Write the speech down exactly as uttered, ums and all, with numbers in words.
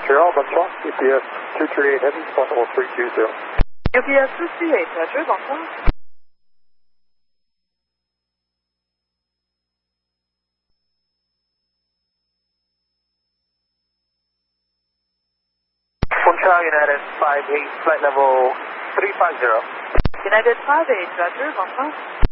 Montreal, bonsoir. U P S two three eight Heavy, one oh three two zero. U P S two three eight Heavy, bonsoir. Montreal United five eight, flight level three five zero. United five eight, Roger, bonsoir.